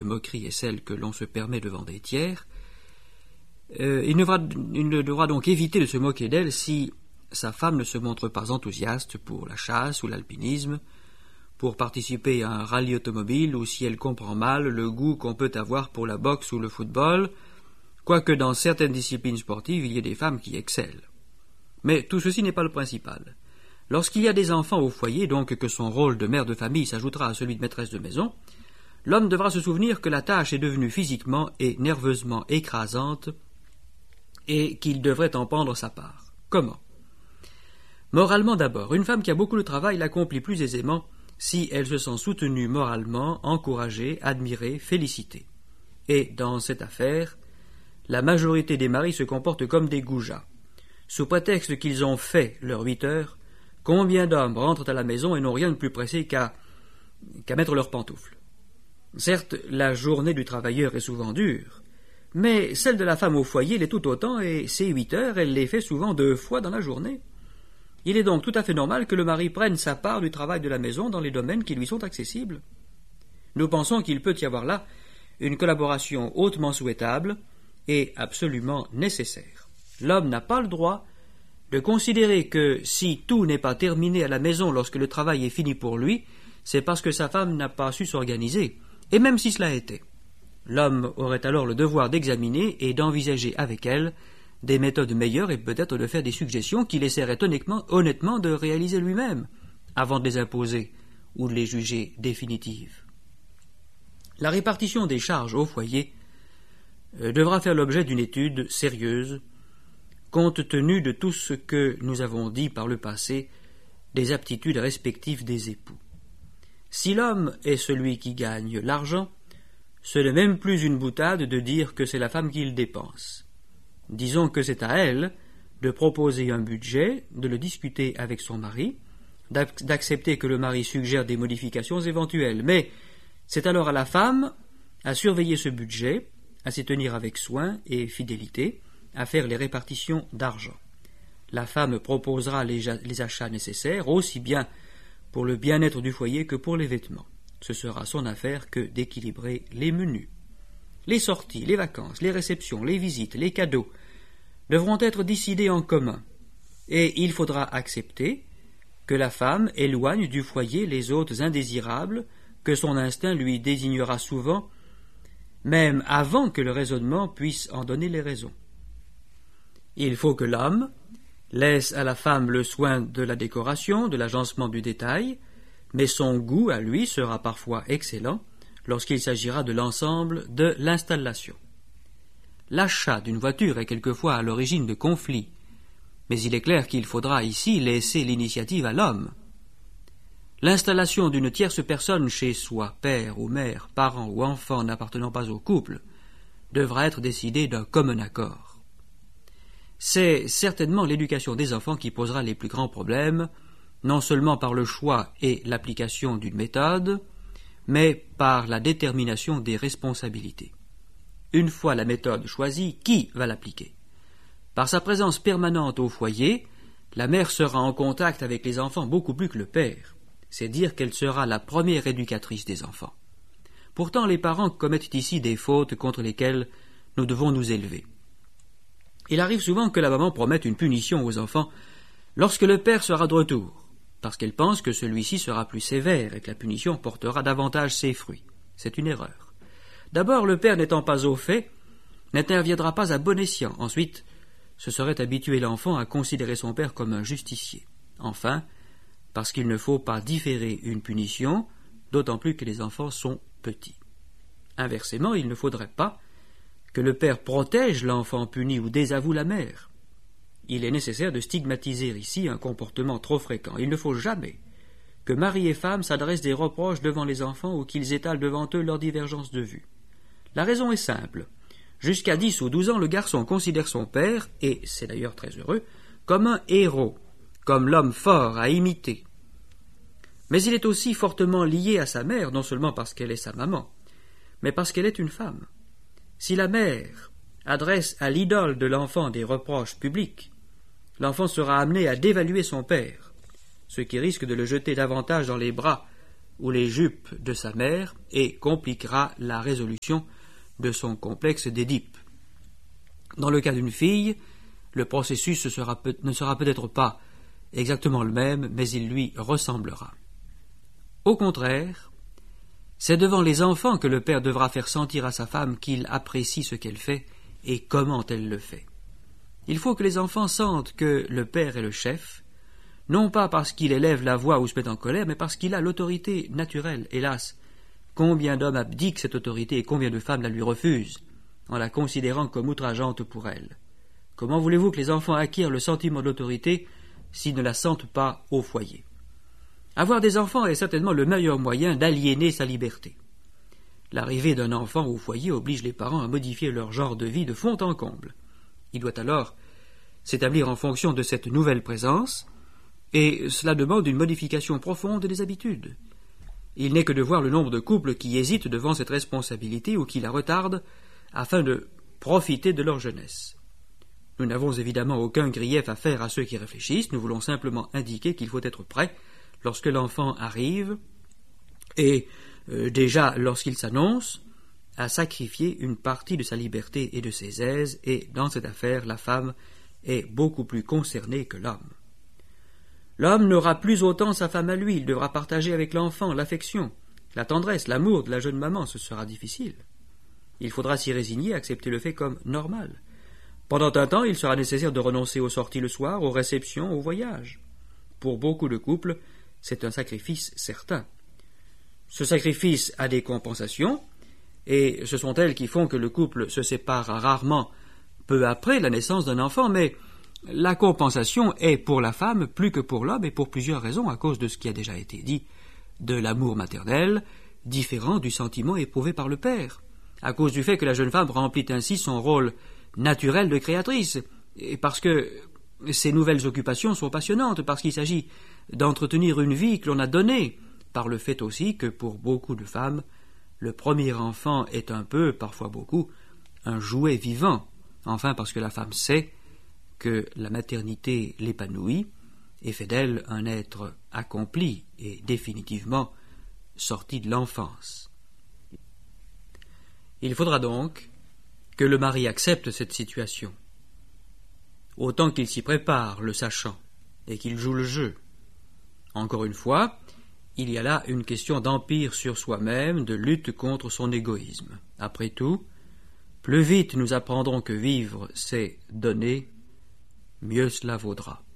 moquerie est celle que l'on se permet devant des tiers. Il ne devra donc éviter de se moquer d'elle si sa femme ne se montre pas enthousiaste pour la chasse ou l'alpinisme, pour participer à un rallye automobile, ou si elle comprend mal le goût qu'on peut avoir pour la boxe ou le football, quoique dans certaines disciplines sportives il y ait des femmes qui excellent. Mais tout ceci n'est pas le principal. Lorsqu'il y a des enfants au foyer, donc que son rôle de mère de famille s'ajoutera à celui de maîtresse de maison, l'homme devra se souvenir que la tâche est devenue physiquement et nerveusement écrasante et qu'il devrait en prendre sa part. Comment? Moralement d'abord, une femme qui a beaucoup de travail l'accomplit plus aisément si elle se sent soutenue moralement, encouragée, admirée, félicitée. Et dans cette affaire, la majorité des maris se comportent comme des goujats. Sous prétexte qu'ils ont fait leurs 8 heures, combien d'hommes rentrent à la maison et n'ont rien de plus pressé qu'à mettre leurs pantoufles? Certes, la journée du travailleur est souvent dure, mais celle de la femme au foyer l'est tout autant, et ces 8 heures, elle les fait souvent 2 fois dans la journée. Il est donc tout à fait normal que le mari prenne sa part du travail de la maison dans les domaines qui lui sont accessibles. Nous pensons qu'il peut y avoir là une collaboration hautement souhaitable et absolument nécessaire. L'homme n'a pas le droit de considérer que si tout n'est pas terminé à la maison lorsque le travail est fini pour lui, c'est parce que sa femme n'a pas su s'organiser, et même si cela était. L'homme aurait alors le devoir d'examiner et d'envisager avec elle des méthodes meilleures et peut-être de faire des suggestions qu'il essaierait honnêtement de réaliser lui-même, avant de les imposer ou de les juger définitives. La répartition des charges au foyer devra faire l'objet d'une étude sérieuse, compte tenu de tout ce que nous avons dit par le passé des aptitudes respectives des époux. Si l'homme est celui qui gagne l'argent, ce n'est même plus une boutade de dire que c'est la femme qui le dépense. Disons que c'est à elle de proposer un budget, de le discuter avec son mari, d'accepter que le mari suggère des modifications éventuelles, mais c'est alors à la femme à surveiller ce budget, à s'y tenir avec soin et fidélité, à faire les répartitions d'argent. La femme proposera les achats nécessaires, aussi bien pour le bien-être du foyer que pour les vêtements. Ce sera son affaire que d'équilibrer les menus. Les sorties, les vacances, les réceptions, les visites, les cadeaux devront être décidés en commun, et il faudra accepter que la femme éloigne du foyer les hôtes indésirables que son instinct lui désignera souvent, même avant que le raisonnement puisse en donner les raisons. Il faut que l'homme laisse à la femme le soin de la décoration, de l'agencement du détail, mais son goût à lui sera parfois excellent lorsqu'il s'agira de l'ensemble de l'installation. L'achat d'une voiture est quelquefois à l'origine de conflits, mais il est clair qu'il faudra ici laisser l'initiative à l'homme. L'installation d'une tierce personne chez soi, père ou mère, parent ou enfant n'appartenant pas au couple, devra être décidée d'un commun accord. C'est certainement l'éducation des enfants qui posera les plus grands problèmes, non seulement par le choix et l'application d'une méthode, mais par la détermination des responsabilités. Une fois la méthode choisie, qui va l'appliquer? Par sa présence permanente au foyer, la mère sera en contact avec les enfants beaucoup plus que le père. C'est dire qu'elle sera la première éducatrice des enfants. Pourtant, les parents commettent ici des fautes contre lesquelles nous devons nous élever. Il arrive souvent que la maman promette une punition aux enfants lorsque le père sera de retour, parce qu'elle pense que celui-ci sera plus sévère et que la punition portera davantage ses fruits. C'est une erreur. D'abord, le père n'étant pas au fait, n'interviendra pas à bon escient. Ensuite, ce serait habituer l'enfant à considérer son père comme un justicier. Enfin, parce qu'il ne faut pas différer une punition, d'autant plus que les enfants sont petits. Inversement, il ne faudrait pas que le père protège l'enfant puni ou désavoue la mère. Il est nécessaire de stigmatiser ici un comportement trop fréquent. Il ne faut jamais que mari et femme s'adressent des reproches devant les enfants ou qu'ils étalent devant eux leurs divergences de vue. La raison est simple. Jusqu'à 10 ou 12 ans, le garçon considère son père, et c'est d'ailleurs très heureux, comme un héros, comme l'homme fort à imiter. Mais il est aussi fortement lié à sa mère, non seulement parce qu'elle est sa maman, mais parce qu'elle est une femme. Si la mère adresse à l'idole de l'enfant des reproches publics, l'enfant sera amené à dévaluer son père, ce qui risque de le jeter davantage dans les bras ou les jupes de sa mère et compliquera la résolution de son complexe d'Édipe. Dans le cas d'une fille, le processus ne sera peut-être pas exactement le même, mais il lui ressemblera. Au contraire, c'est devant les enfants que le père devra faire sentir à sa femme qu'il apprécie ce qu'elle fait et comment elle le fait. Il faut que les enfants sentent que le père est le chef, non pas parce qu'il élève la voix ou se met en colère, mais parce qu'il a l'autorité naturelle. Hélas, combien d'hommes abdiquent cette autorité et combien de femmes la lui refusent, en la considérant comme outrageante pour elles. Comment voulez-vous que les enfants acquièrent le sentiment de l'autorité s'ils ne la sentent pas au foyer? Avoir des enfants est certainement le meilleur moyen d'aliéner sa liberté. L'arrivée d'un enfant au foyer oblige les parents à modifier leur genre de vie de fond en comble. Il doit alors s'établir en fonction de cette nouvelle présence, et cela demande une modification profonde des habitudes. Il n'est que de voir le nombre de couples qui hésitent devant cette responsabilité ou qui la retardent afin de profiter de leur jeunesse. Nous n'avons évidemment aucun grief à faire à ceux qui réfléchissent, nous voulons simplement indiquer qu'il faut être prêt lorsque l'enfant arrive et déjà lorsqu'il s'annonce à sacrifier une partie de sa liberté et de ses aises, et dans cette affaire la femme est beaucoup plus concernée que l'homme. L'homme n'aura plus autant sa femme à lui, il devra partager avec l'enfant l'affection, la tendresse, l'amour de la jeune maman, ce sera difficile. Il faudra s'y résigner, accepter le fait comme normal. Pendant un temps, il sera nécessaire de renoncer aux sorties le soir, aux réceptions, aux voyages. Pour beaucoup de couples, c'est un sacrifice certain. Ce sacrifice a des compensations, et ce sont elles qui font que le couple se sépare rarement peu après la naissance d'un enfant, mais la compensation est pour la femme plus que pour l'homme, et pour plusieurs raisons, à cause de ce qui a déjà été dit, de l'amour maternel, différent du sentiment éprouvé par le père, à cause du fait que la jeune femme remplit ainsi son rôle naturel de créatrice, et parce que ces nouvelles occupations sont passionnantes, parce qu'il s'agit d'entretenir une vie que l'on a donnée, par le fait aussi que pour beaucoup de femmes, le premier enfant est un peu, parfois beaucoup, un jouet vivant, enfin parce que la femme sait que la maternité l'épanouit et fait d'elle un être accompli et définitivement sorti de l'enfance. Il faudra donc que le mari accepte cette situation, autant qu'il s'y prépare, le sachant, et qu'il joue le jeu. Encore une fois, il y a là une question d'empire sur soi-même, de lutte contre son égoïsme. Après tout, plus vite nous apprendrons que vivre, c'est donner, mieux cela vaudra.